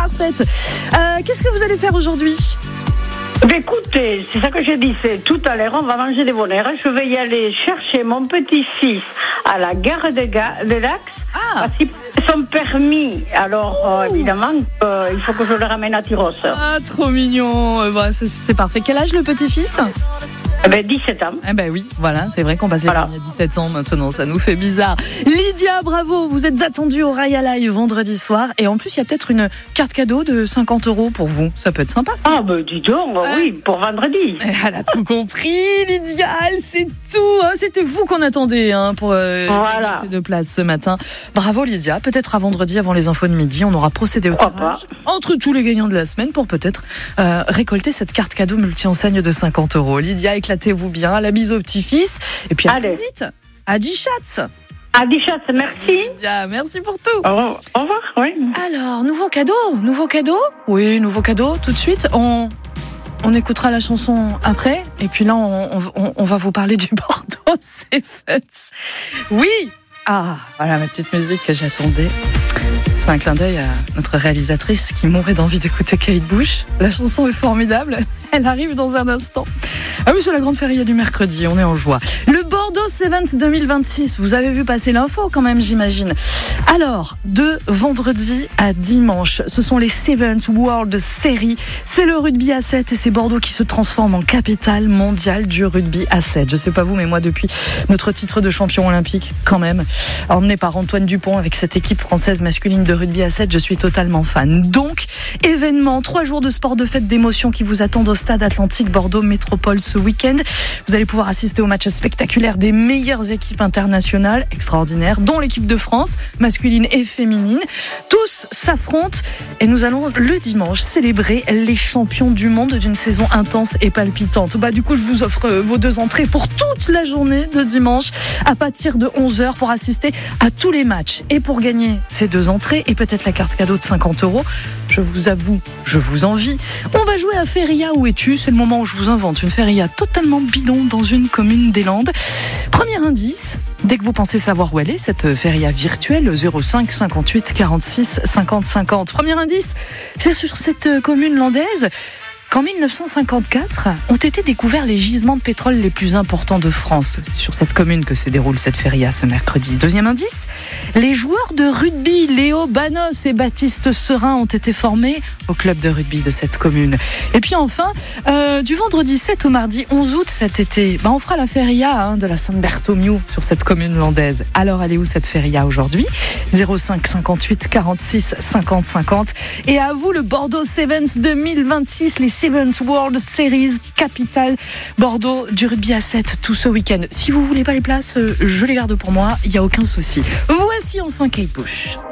parfaite. Qu'est-ce que vous allez faire aujourd'hui ? Écoutez, c'est ça que j'ai dit, c'est tout à l'heure, on va manger des bonheurs. Je vais y aller chercher mon petit-fils à la gare de l'Axe. Parce qu'il a son permis. Alors, évidemment, il faut que je le ramène à Tyros. Ah, trop mignon. C'est parfait. Quel âge le petit-fils ? 17 ans. Eh ben oui, voilà, c'est vrai qu'on passe les permis à 17 ans maintenant, ça nous fait bizarre. Lydia, bravo, vous êtes attendue au Raya Live vendredi soir. Et en plus, il y a peut-être une carte cadeau de 50 € pour vous. Ça peut être sympa, ça. Ah, dis donc, oui, pour vendredi. Elle a tout compris, Lydia, elle sait tout. C'était vous qu'on attendait pour ces 2 places ce matin. Bravo, Lydia. Peut-être à vendredi, avant les infos de midi, on aura procédé au tirage entre tous les gagnants de la semaine pour peut-être récolter cette carte cadeau multi-enseigne de 50 €. Lydia, éclatez-vous bien. La bise au petit-fils. Et puis à très vite. Adi Schatz. Adi Schatz, merci. Lydia, merci pour tout. Au revoir, oui. Alors, nouveau cadeau. Oui, nouveau cadeau. Tout de suite, on écoutera la chanson après. Et puis là, on va vous parler du Bordeaux Sevens. Oui. Ah, voilà ma petite musique que j'attendais. C'est un clin d'œil à notre réalisatrice qui mourait d'envie d'écouter Kate Bush. La chanson est formidable. Elle arrive dans un instant. Ah oui, c'est la grande feria du mercredi, on est en joie. Le Bordeaux Sevens 2026, vous avez vu passer l'info quand même, j'imagine. Alors, de vendredi à dimanche, ce sont les Sevens World Series. C'est le rugby à 7 et c'est Bordeaux qui se transforme en capitale mondiale du rugby à 7. Je sais pas vous, mais moi, depuis notre titre de champion olympique, quand même, emmené par Antoine Dupont avec cette équipe française masculine de rugby à 7, je suis totalement fan. Donc, événement, 3 jours de sport, de fête, d'émotion qui vous attendent au Stade Atlantique Bordeaux Métropole ce week-end. Vous allez pouvoir assister au match spectaculaire des meilleures équipes internationales extraordinaires, dont l'équipe de France, masculine et féminine. Tous s'affrontent et nous allons le dimanche célébrer les champions du monde d'une saison intense et palpitante. Du coup, je vous offre vos 2 entrées pour toute la journée de dimanche à partir de 11h pour assister à tous les matchs. Et pour gagner ces 2 entrées et peut-être la carte cadeau de 50 €, je vous avoue, je vous envie. On va jouer à Feria Où es-tu ? C'est le moment où je vous invente une feria totalement bidon dans une commune des Landes. Premier indice, dès que vous pensez savoir où elle est, cette feria virtuelle, 05 58 46 50 50. Premier indice, c'est sur cette commune landaise qu'en 1954 ont été découverts les gisements de pétrole les plus importants de France. Sur cette commune que se déroule cette feria ce mercredi. Deuxième indice, les joueurs de rugby Léo Banos et Baptiste Serin ont été formés au club de rugby de cette commune. Et puis enfin, du vendredi 7 au mardi 11 août cet été, on fera la feria de la Saint-Berthomeu sur cette commune landaise. Alors elle est où cette feria aujourd'hui ? 05 58 46 50 50. Et à vous le Bordeaux Sevens 2026, les Sevens World Series, capitale Bordeaux du rugby à 7 tout ce week-end. Si vous voulez pas les places, je les garde pour moi, il n'y a aucun souci. Voici enfin Kate Bush.